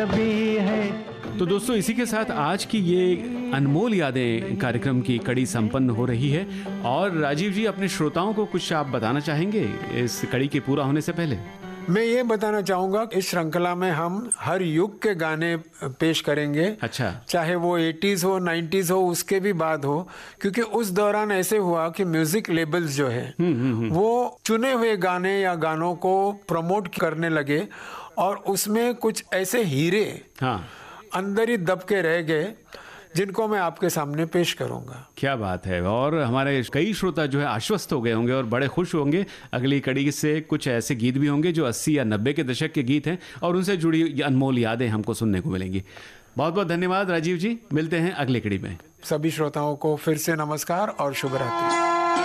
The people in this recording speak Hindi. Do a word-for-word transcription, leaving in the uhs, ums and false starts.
तो दोस्तों, इसी के साथ आज की ये अनमोल यादें कार्यक्रम की कड़ी संपन्न हो रही है। और राजीव जी, अपने श्रोताओं को कुछ आप बताना चाहेंगे इस कड़ी के पूरा होने से पहले? मैं ये बताना चाहूँगा, इस श्रृंखला में हम हर युग के गाने पेश करेंगे। अच्छा। चाहे वो एटीज़ हो, नाइन्टीज़ हो, उसके भी बाद हो, क्योंकि उस दौरान ऐसे हुआ कि म्यूजिक लेबल्स जो है वो चुने हुए गाने या गानों को प्रमोट करने लगे और उसमें कुछ ऐसे हीरे हाँ अंदर ही दब के रह गए जिनको मैं आपके सामने पेश करूंगा। क्या बात है। और हमारे कई श्रोता जो है आश्वस्त हो गए होंगे और बड़े खुश होंगे। अगली कड़ी से कुछ ऐसे गीत भी होंगे जो अस्सी या नब्बे के दशक के गीत हैं और उनसे जुड़ी अनमोल यादें हमको सुनने को मिलेंगी। बहुत बहुत धन्यवाद राजीव जी, मिलते हैं अगली कड़ी में। सभी श्रोताओं को फिर से नमस्कार और शुभ रात्रि।